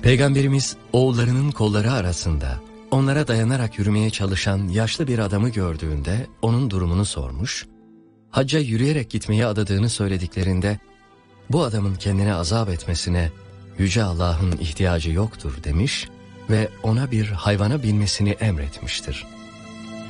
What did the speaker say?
Peygamberimiz oğullarının kolları arasında onlara dayanarak yürümeye çalışan yaşlı bir adamı gördüğünde onun durumunu sormuş, hacca yürüyerek gitmeyi adadığını söylediklerinde bu adamın kendine azap etmesine Yüce Allah'ın ihtiyacı yoktur demiş ve ona bir hayvana binmesini emretmiştir.